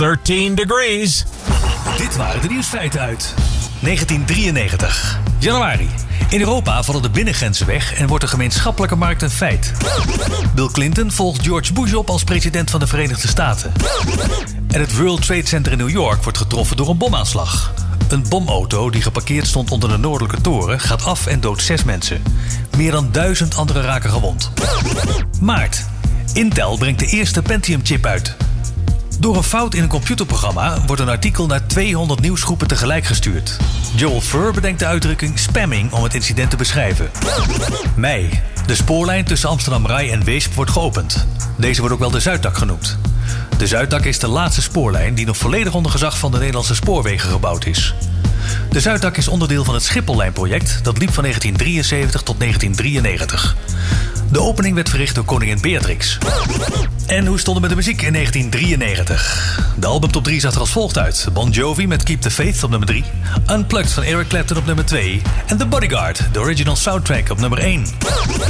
13 degrees. Dit waren de nieuwsfeiten uit 1993. Januari. In Europa vallen de binnengrenzen weg en wordt de gemeenschappelijke markt een feit. Bill Clinton volgt George Bush op als president van de Verenigde Staten. En het World Trade Center in New York wordt getroffen door een bomaanslag. Een bomauto die geparkeerd stond onder de Noordelijke Toren gaat af en doodt 6 mensen. Meer dan 1000 anderen raken gewond. Maart. Intel brengt de eerste Pentium-chip uit. Door een fout in een computerprogramma wordt een artikel naar 200 nieuwsgroepen tegelijk gestuurd. Joel Furr bedenkt de uitdrukking spamming om het incident te beschrijven. Mei. De spoorlijn tussen Amsterdam Rai en Weesp wordt geopend. Deze wordt ook wel de Zuidtak genoemd. De Zuidtak is de laatste spoorlijn die nog volledig onder gezag van de Nederlandse Spoorwegen gebouwd is. De Zuidtak is onderdeel van het Schiphollijnproject dat liep van 1973 tot 1993. De opening werd verricht door koningin Beatrix. En hoe stond het met de muziek in 1993? De albumtop 3 zag er als volgt uit. Bon Jovi met Keep the Faith op nummer 3. Unplugged van Eric Clapton op nummer 2. En The Bodyguard, de original soundtrack, op nummer 1.